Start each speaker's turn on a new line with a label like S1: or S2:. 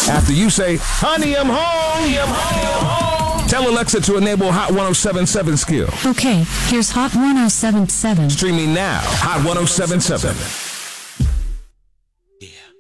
S1: After you say, honey, I'm home. Tell Alexa to enable Hot 1077 skill.
S2: Okay, here's Hot 1077.
S1: Streaming now. Hot 1077.
S3: Yeah.